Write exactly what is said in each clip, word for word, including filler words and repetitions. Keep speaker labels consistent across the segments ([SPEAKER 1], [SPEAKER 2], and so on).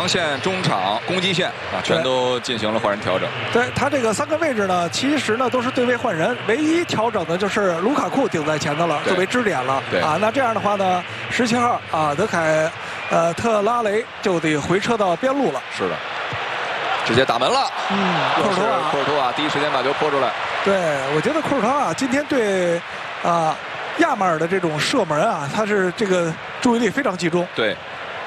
[SPEAKER 1] 防线、中场、攻击线啊，全都进行了换人调整。
[SPEAKER 2] 对他这个三个位置呢，其实呢都是对位换人，唯一调整的就是卢卡库顶在前头了，作为支点了。
[SPEAKER 1] 对
[SPEAKER 2] 啊，那这样的话呢，十七号啊德凯呃特拉雷就得回撤到边路了。
[SPEAKER 1] 是的，直接打门了。
[SPEAKER 2] 嗯，库尔图瓦，
[SPEAKER 1] 库尔图瓦第一时间把球泼出来。
[SPEAKER 2] 对，我觉得库尔图瓦今天对啊亚马尔的这种射门啊，他是这个注意力非常集中。
[SPEAKER 1] 对。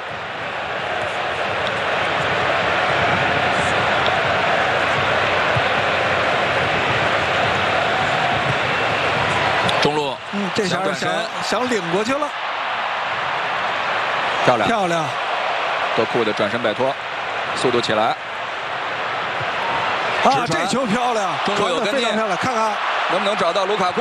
[SPEAKER 1] 中路，
[SPEAKER 2] 嗯，这下想想领过去了，
[SPEAKER 1] 漂亮
[SPEAKER 2] 漂亮，
[SPEAKER 1] 多库的转身摆脱，速度起来。
[SPEAKER 2] 啊，这球漂亮，
[SPEAKER 1] 中路有跟进，
[SPEAKER 2] 非常漂亮，看看
[SPEAKER 1] 能不能找到卢卡库？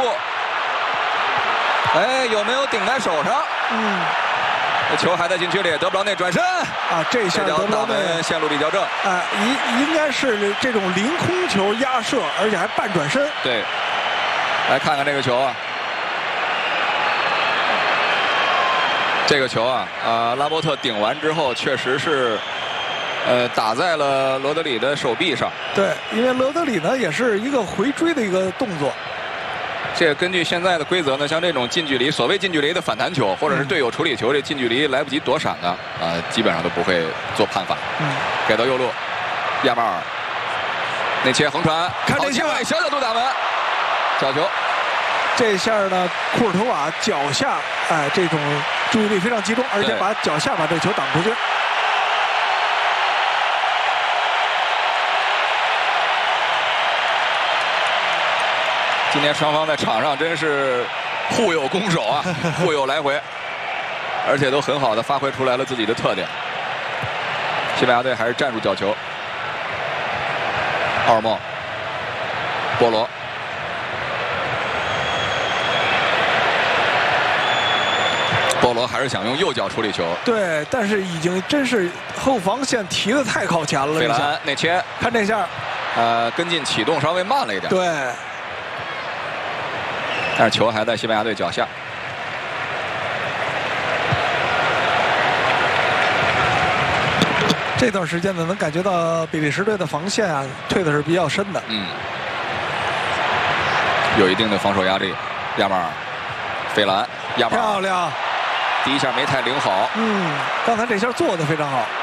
[SPEAKER 1] 哎，有没有顶在手上？
[SPEAKER 2] 嗯，
[SPEAKER 1] 这球还在禁区里，德布劳内转身
[SPEAKER 2] 啊，这下
[SPEAKER 1] 德布劳内线路比较正。
[SPEAKER 2] 哎，应应该是这种凌空球压射，而且还半转身。
[SPEAKER 1] 对，来看看这个球啊。这个球啊，啊，拉波特顶完之后，确实是，呃，打在了罗德里的手臂上。
[SPEAKER 2] 对，因为罗德里呢也是一个回追的一个动作。
[SPEAKER 1] 这个根据现在的规则呢，像这种近距离，所谓近距离的反弹球，或者是队友处理球，这近距离来不及躲闪的，啊、呃，基本上都不会做判罚。
[SPEAKER 2] 嗯，
[SPEAKER 1] 给到右路，亚马尔，内切横传，
[SPEAKER 2] 看这下，
[SPEAKER 1] 小角度打门，角球。
[SPEAKER 2] 这下呢，库尔图瓦脚下，哎，这种注意力非常集中，而且把脚下把这球挡出去。
[SPEAKER 1] 今天双方在场上真是互有攻守啊，互有来回，而且都很好的发挥出来了自己的特点。西班牙队还是站住角球。奥尔莫，波罗。波罗还是想用右脚处理球，
[SPEAKER 2] 对，但是已经真是后防线提的太靠前了。
[SPEAKER 1] 费兰内切，
[SPEAKER 2] 看这下，
[SPEAKER 1] 呃，跟进启动稍微慢了一点。
[SPEAKER 2] 对，
[SPEAKER 1] 但是球还在西班牙队脚下。
[SPEAKER 2] 这段时间呢，能感觉到比利时队的防线啊退的是比较深的。
[SPEAKER 1] 嗯，有一定的防守压力。亚马尔，费兰，亚马尔
[SPEAKER 2] 漂亮。
[SPEAKER 1] 第一下没太领好，
[SPEAKER 2] 嗯，刚才这下做的非常好。